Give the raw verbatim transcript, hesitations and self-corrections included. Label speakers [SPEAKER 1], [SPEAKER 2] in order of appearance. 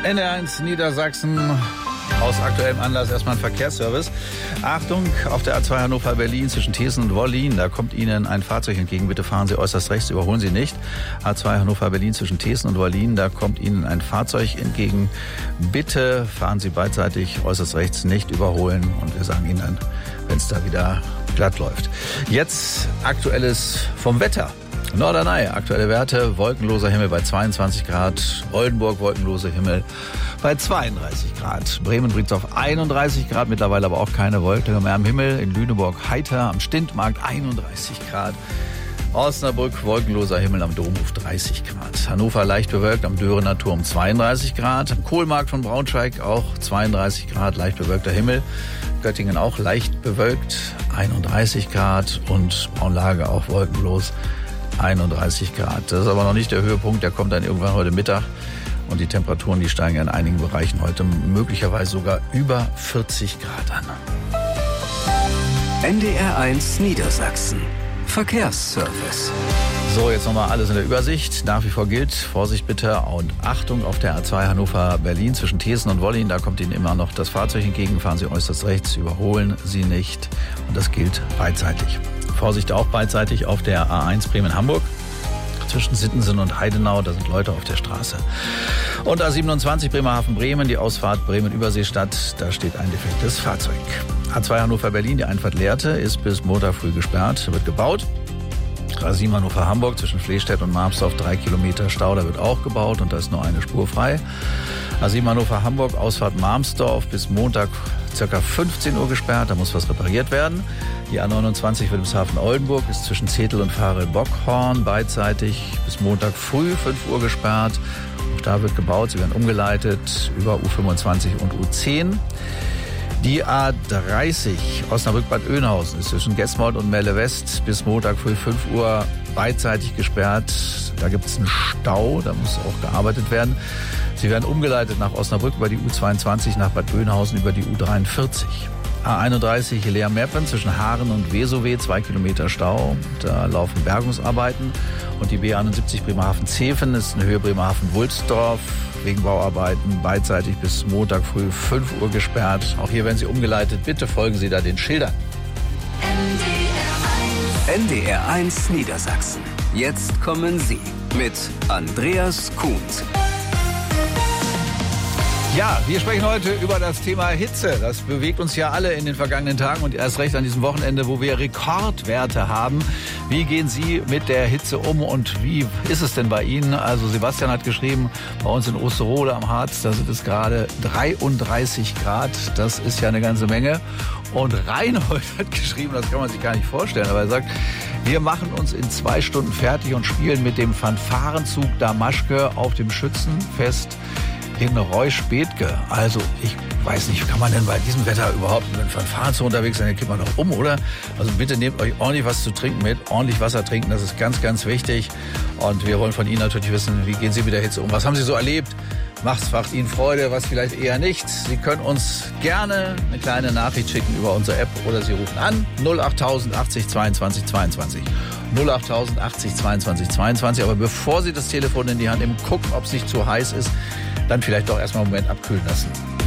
[SPEAKER 1] N D R eins Niedersachsen. Aus aktuellem Anlass erstmal ein Verkehrsservice. Achtung, auf der A zwei Hannover-Berlin zwischen Thesen und Wollin, da kommt Ihnen ein Fahrzeug entgegen. Bitte fahren Sie äußerst rechts, überholen Sie nicht. A zwei Hannover-Berlin zwischen Thesen und Wollin, da kommt Ihnen ein Fahrzeug entgegen. Bitte fahren Sie beidseitig äußerst rechts, nicht überholen. Und wir sagen Ihnen dann, wenn es da wieder glatt läuft. Jetzt Aktuelles vom Wetter. Norderney, aktuelle Werte, wolkenloser Himmel bei zweiundzwanzig Grad, Oldenburg, wolkenloser Himmel bei zweiunddreißig Grad, Bremen-Briedsdorf einunddreißig Grad, mittlerweile aber auch keine Wolken mehr am Himmel, in Lüneburg heiter, am Stintmarkt einunddreißig Grad, Osnabrück, wolkenloser Himmel am Domhof dreißig Grad, Hannover leicht bewölkt, am Dörener Turm zweiunddreißig Grad, am Kohlmarkt von Braunschweig auch zweiunddreißig Grad, leicht bewölkter Himmel, Göttingen auch leicht bewölkt, einunddreißig Grad und Braunlage auch wolkenlos, einunddreißig Grad. Das ist aber noch nicht der Höhepunkt, der kommt dann irgendwann heute Mittag. Und die Temperaturen, die steigen in einigen Bereichen heute möglicherweise sogar über vierzig Grad an.
[SPEAKER 2] N D R eins Niedersachsen. Verkehrsservice.
[SPEAKER 1] So, jetzt nochmal alles in der Übersicht. Nach wie vor gilt, Vorsicht bitte und Achtung auf der A zwei Hannover-Berlin zwischen Thesen und Wollin. Da kommt Ihnen immer noch das Fahrzeug entgegen. Fahren Sie äußerst rechts, überholen Sie nicht. Und das gilt beidseitig. Vorsicht auch beidseitig auf der A eins Bremen-Hamburg. Zwischen Sittensen und Heidenau, da sind Leute auf der Straße. Und A siebenundzwanzig Bremerhaven-Bremen, die Ausfahrt Bremen-Überseestadt, da steht ein defektes Fahrzeug. A zwei Hannover-Berlin, die Einfahrt Lehrte, ist bis Montag früh gesperrt, wird gebaut. A sieben Hannover-Hamburg zwischen Flehstedt und Marmsdorf, drei Kilometer Stau, da wird auch gebaut und da ist nur eine Spur frei. A sieben Hannover-Hamburg, Ausfahrt Marmsdorf bis Montag ca. fünfzehn Uhr gesperrt, da muss was repariert werden. Die A neunundzwanzig Wilhelmshaven-Oldenburg ist zwischen Zetel und Farel-Bockhorn beidseitig bis Montag früh fünf Uhr gesperrt. Auch da wird gebaut, sie werden umgeleitet über U fünfundzwanzig und U zehn. Die A dreißig Osnabrück-Bad Oeynhausen ist zwischen Gesmold und Melle West bis Montag früh fünf Uhr beidseitig gesperrt. Da gibt es einen Stau, da muss auch gearbeitet werden. Sie werden umgeleitet nach Osnabrück über die U zweiundzwanzig, nach Bad Oeynhausen über die U dreiundvierzig. A einunddreißig Leer-Meppen zwischen Haaren und Wesowe, zwei Kilometer Stau. Da laufen Bergungsarbeiten. Und die B einundsiebzig Bremerhaven-Zeven ist in Höhe Bremerhaven-Wulsdorf wegen Bauarbeiten beidseitig bis Montag früh fünf Uhr gesperrt. Auch hier werden Sie umgeleitet. Bitte folgen Sie da den Schildern.
[SPEAKER 2] N D R eins Niedersachsen. Jetzt kommen Sie mit Andreas Kuhns.
[SPEAKER 1] Ja, wir sprechen heute über das Thema Hitze. Das bewegt uns ja alle in den vergangenen Tagen und erst recht an diesem Wochenende, wo wir Rekordwerte haben. Wie gehen Sie mit der Hitze um und wie ist es denn bei Ihnen? Also Sebastian hat geschrieben, bei uns in Osterode am Harz, da sind es gerade dreiunddreißig Grad. Das ist ja eine ganze Menge. Und Reinhold hat geschrieben, das kann man sich gar nicht vorstellen, aber er sagt, wir machen uns in zwei Stunden fertig und spielen mit dem Fanfarenzug Damaschke auf dem Schützenfest in Reusch-Bethge. Also ich weiß nicht, kann man denn bei diesem Wetter überhaupt mit dem Fanfarenzug unterwegs sein? Dann kippt man doch um, oder? Also bitte nehmt euch ordentlich was zu trinken mit, ordentlich Wasser trinken, das ist ganz, ganz wichtig. Und wir wollen von Ihnen natürlich wissen, wie gehen Sie mit der Hitze um? Was haben Sie so erlebt? Macht's, macht Ihnen Freude, was vielleicht eher nicht. Sie können uns gerne eine kleine Nachricht schicken über unsere App oder Sie rufen an null acht tausend achtzig zweiundzwanzig zweiundzwanzig. null acht tausend achtzig zweiundzwanzig zweiundzwanzig. Aber bevor Sie das Telefon in die Hand nehmen, gucken, ob es nicht zu heiß ist, dann vielleicht doch erstmal einen Moment abkühlen lassen.